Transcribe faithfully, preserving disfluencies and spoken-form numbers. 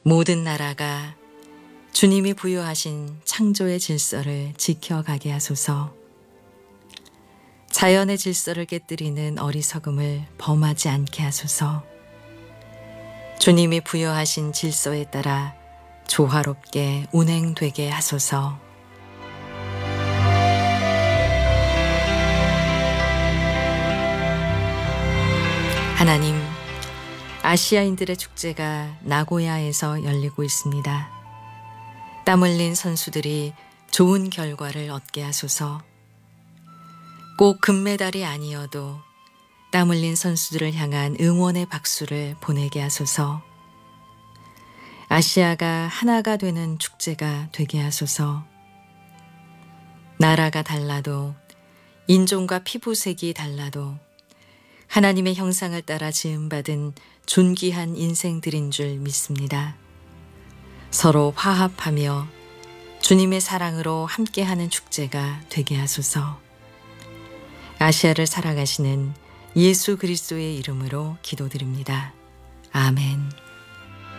모든 나라가 주님이 부여하신 창조의 질서를 지켜가게 하소서. 자연의 질서를 깨뜨리는 어리석음을 범하지 않게 하소서. 주님이 부여하신 질서에 따라 조화롭게 운행되게 하소서. 하나님, 아시아인들의 축제가 나고야에서 열리고 있습니다. 땀 흘린 선수들이 좋은 결과를 얻게 하소서. 꼭 금메달이 아니어도 땀 흘린 선수들을 향한 응원의 박수를 보내게 하소서. 아시아가 하나가 되는 축제가 되게 하소서. 나라가 달라도 인종과 피부색이 달라도 하나님의 형상을 따라 지음받은 존귀한 인생들인 줄 믿습니다. 서로 화합하며 주님의 사랑으로 함께하는 축제가 되게 하소서. 아시아를 사랑하시는 예수 그리스도의 이름으로 기도드립니다. 아멘.